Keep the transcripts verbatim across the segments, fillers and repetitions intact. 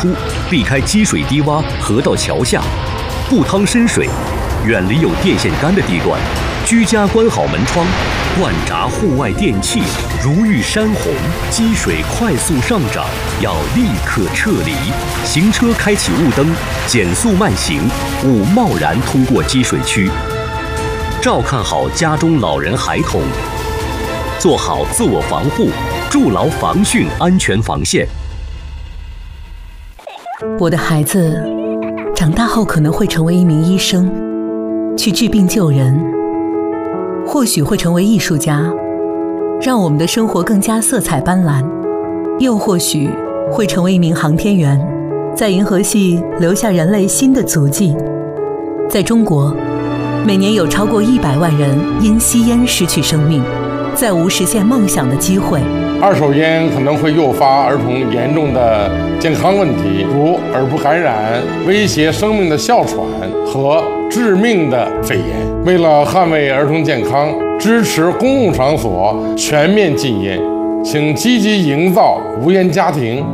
出，避开积水低洼，河道桥下，不趟深水，远离有电线杆的地段，居家关好门窗，灌闸户外电器。如遇山洪，积水快速上涨，要立刻撤离。行车开启雾灯，减速慢行，勿贸然通过积水区。照看好家中老人孩童，做好自我防护，筑牢防汛安全防线。 我的孩子长大后可能会成为一名医生，去治病救人，或许会成为艺术家，让我们的生活更加色彩斑斓，又或许会成为一名航天员，在银河系留下人类新的足迹。在中国，每年有超过一百万人因吸烟失去生命，再无实现梦想的机会。 二手烟可能会诱发儿童严重的健康问题，如耳部感染、威胁生命的哮喘和致命的肺炎。为了捍卫儿童健康，支持公共场所全面禁烟，请积极营造无烟家庭。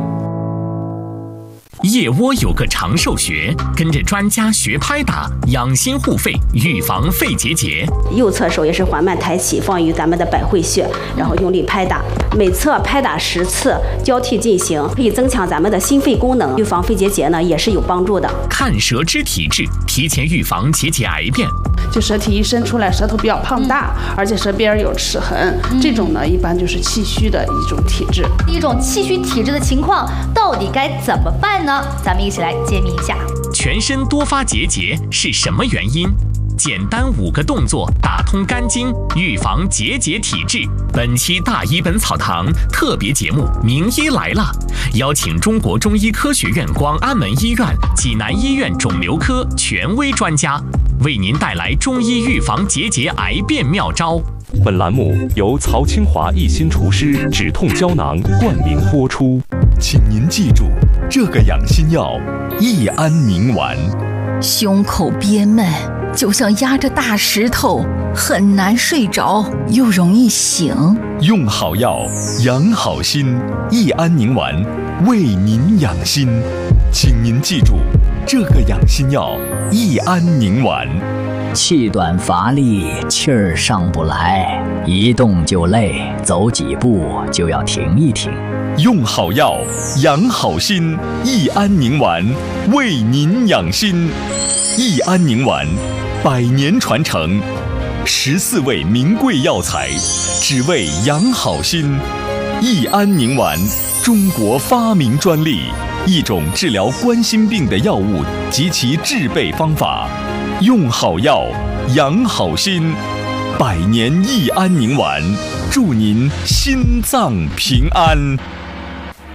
腋窝有个长寿穴，跟着专家学拍打，养心护肺，预防肺结节。 右侧手也是缓慢抬起，放于咱们的百会穴，然后用力拍打，每侧拍打十次，交替进行，可以增强咱们的心肺功能，预防肺结节呢也是有帮助的。看舌之体质，提前预防结节癌变。 就舌体一伸出来，舌头比较胖大，嗯、而且舌边有齿痕，嗯、这种呢一般就是气虚的一种体质。 一种气虚体质的情况，到底该怎么办呢？咱们一起来揭秘一下。 全身多发结节是什么原因？简单五个动作打通肝经，预防结节体质。本期大医本草堂特别节目《名医来了》，邀请中国中医科学院广安门医院、济南医院肿瘤科权威专家，为您带来中医预防结节癌变妙招。 本栏目由曹清华一心除湿止痛胶囊冠名播出。 请您记住，这个养心药益安宁丸。 胸口憋闷，就像压着大石头，很难睡着，又容易醒。 用好药，养好心，益安宁丸为您养心。请您记住，这个养心药益安宁丸。 气短乏力，气儿上不来，一动就累，走几步就要停一停。 用好药，养好心，益安宁丸为您养心。益安宁丸，百年传承，十四味名贵药材，只为养好心。益安宁丸，中国发明专利，一种治疗冠心病的药物及其制备方法。用好药，养好心，百年益安宁丸，祝您心脏平安。